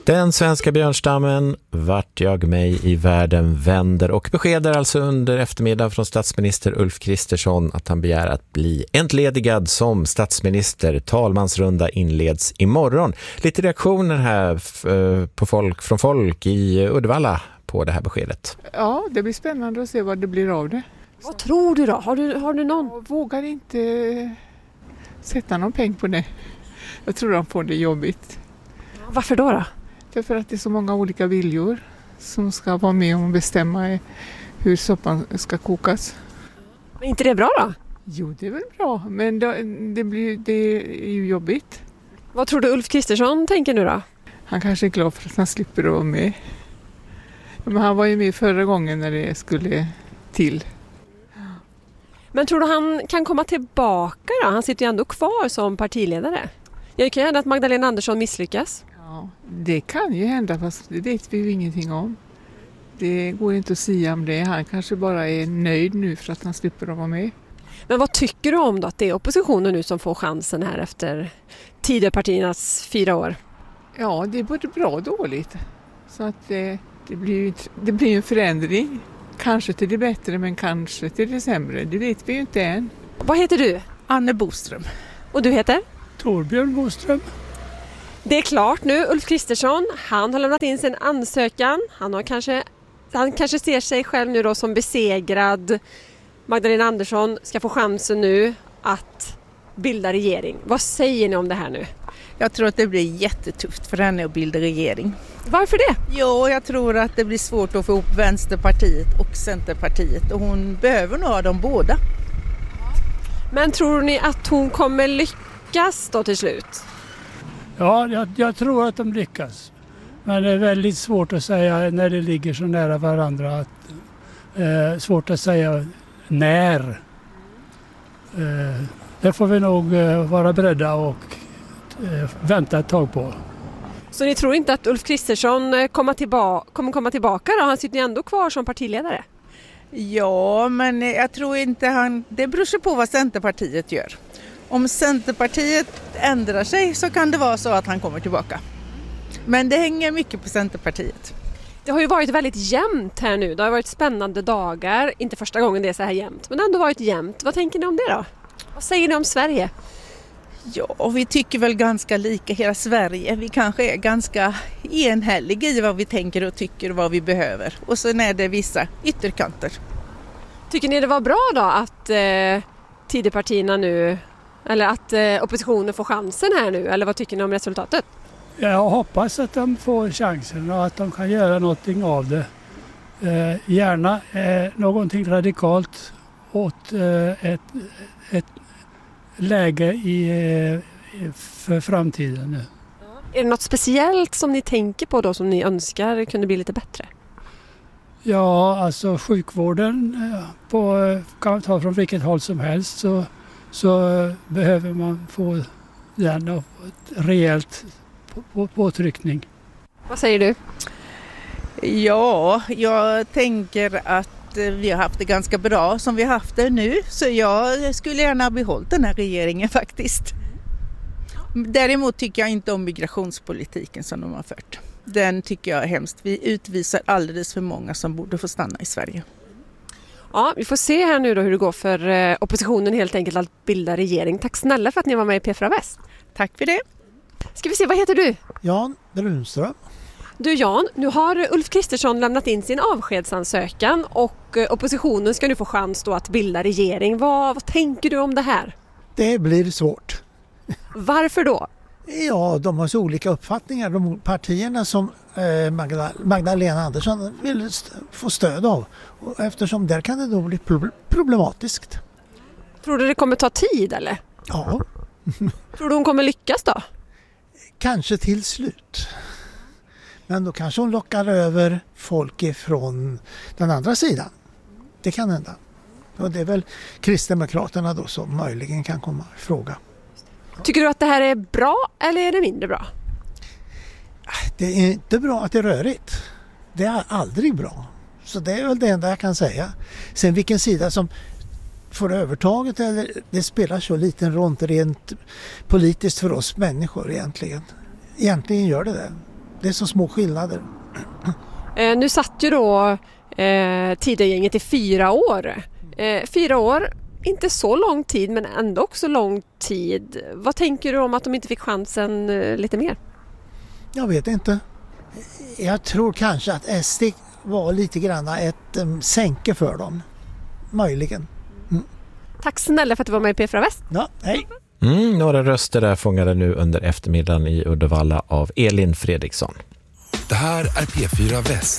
Den svenska björnstammen, vart jag mig i världen vänder, och beskeder alltså under eftermiddagen från statsminister Ulf Kristersson att han begär att bli entledigad som statsminister. Talmansrunda inleds imorgon. Lite reaktioner här från folk i Uddevalla på det här beskedet. Ja, det blir spännande att se vad det blir av det. Vad tror du då? Har du någon? Jag vågar inte sätta någon peng på det. Jag tror de får det jobbigt. Varför då? Därför att det är så många olika viljor som ska vara med och bestämma hur soppan ska kokas. Men inte det bra då? Jo, det är väl bra, men det är ju jobbigt. Vad tror du Ulf Kristersson tänker nu då? Han kanske är glad för att han slipper att vara med. Men han var ju med förra gången när det skulle till. Men tror du han kan komma tillbaka då? Han sitter ju ändå kvar som partiledare. Jag kan hända att Magdalena Andersson misslyckas. Ja, det kan ju hända, fast det vet vi ju ingenting om. Det går inte att säga om det. Han kanske bara är nöjd nu för att han slipper att vara med. Men vad tycker du om då att det är oppositionen nu som får chansen här efter Tidöpartiernas 4 år? Ja, det är både bra och dåligt. Så att det blir en förändring. Kanske till det bättre, men kanske till det sämre. Det vet vi ju inte än. Vad heter du? Anne Boström. Och du heter? Torbjörn Boström. Det är klart nu. Ulf Kristersson, han har lämnat in sin ansökan. Han kanske ser sig själv nu då som besegrad. Magdalena Andersson ska få chansen nu att bilda regering. Vad säger ni om det här nu? Jag tror att det blir jättetufft för henne att bilda regering. Varför det? Jo, jag tror att det blir svårt att få ihop Vänsterpartiet och Centerpartiet. Och hon behöver nog ha dem båda. Men tror ni att hon kommer lyckas då till slut? Ja, jag tror att de lyckas. Men det är väldigt svårt att säga när det ligger så nära varandra. Svårt att säga när. Det får vi nog vara beredda och vänta ett tag på. Så ni tror inte att Ulf Kristersson kommer komma tillbaka då? Han sitter ju ändå kvar som partiledare. Ja, men jag tror inte det beror sig på vad Centerpartiet gör. Om Centerpartiet ändrar sig så kan det vara så att han kommer tillbaka. Men det hänger mycket på Centerpartiet. Det har ju varit väldigt jämnt här nu. Det har varit spännande dagar. Inte första gången det är så här jämnt, men det har ändå varit jämnt. Vad tänker ni om det då? Vad säger ni om Sverige? Ja, vi tycker väl ganska lika hela Sverige. Vi kanske är ganska enhälliga i vad vi tänker och tycker och vad vi behöver. Och så är det vissa ytterkanter. Tycker ni det var bra då att Tidöpartierna nu, eller att oppositionen får chansen här nu? Eller vad tycker ni om resultatet? Jag hoppas att de får chansen och att de kan göra någonting av det. Gärna någonting radikalt åt ett läge för framtiden nu. Är det något speciellt som ni tänker på då som ni önskar kunde bli lite bättre? Ja, alltså sjukvården kan man ta från vilket håll som helst så behöver man få den och ett rejält påtryckning. Vad säger du? Ja, jag tänker att vi har haft det ganska bra som vi har haft det nu. Så jag skulle gärna ha behållit den här regeringen faktiskt. Däremot tycker jag inte om migrationspolitiken som de har fört. Den tycker jag är hemskt. Vi utvisar alldeles för många som borde få stanna i Sverige. Ja, vi får se här nu då hur det går för oppositionen helt enkelt att bilda regering. Tack snälla för att ni var med i P4 Väst. Tack för det. Ska vi se, vad heter du? Jan Brunström. Du Jan, nu har Ulf Kristersson lämnat in sin avskedsansökan och oppositionen ska nu få chans då att bilda regering. Vad tänker du om det här? Det blir svårt. Varför då? Ja, de har så olika uppfattningar. De partierna som Magdalena Andersson vill få stöd av. Och eftersom där kan det då bli problematiskt. Tror du det kommer ta tid eller? Ja. Tror du hon kommer lyckas då? Kanske till slut. Men då kanske hon lockar över folk ifrån den andra sidan. Det kan hända. Och det är väl Kristdemokraterna då som möjligen kan komma i fråga. Tycker du att det här är bra eller är det mindre bra? Det är inte bra att det är rörigt. Det är aldrig bra. Så det är väl det enda jag kan säga. Sen vilken sida som får övertaget, eller det spelar så liten roll rent politiskt för oss människor egentligen. Egentligen gör det. Det är så små skillnader. Nu satt ju då Tidögänget i 4 år. 4 år, inte så lång tid men ändå också lång tid. Vad tänker du om att de inte fick chansen lite mer? Jag vet inte. Jag tror kanske att SD var lite grann ett sänke för dem. Möjligen. Tack snälla för att du var med i P4 Väst. Ja, hej. Några röster där fångade nu under eftermiddagen i Uddevalla av Elin Fredriksson. Det här är P4 Väst.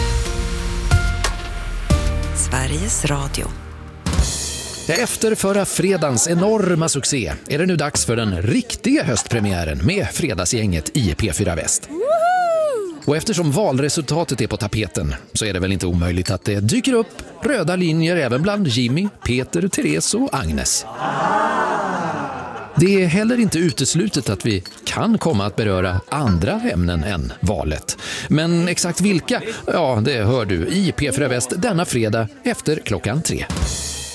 Sveriges Radio. Efter förra fredagens enorma succé är det nu dags för den riktiga höstpremiären med Fredagsgänget i P4 Väst. Och eftersom valresultatet är på tapeten så är det väl inte omöjligt att det dyker upp röda linjer även bland Jimmy, Peter, Therese och Agnes. Det är heller inte uteslutet att vi kan komma att beröra andra ämnen än valet. Men exakt vilka? Ja, det hör du i P4 Väst denna fredag efter 3:00.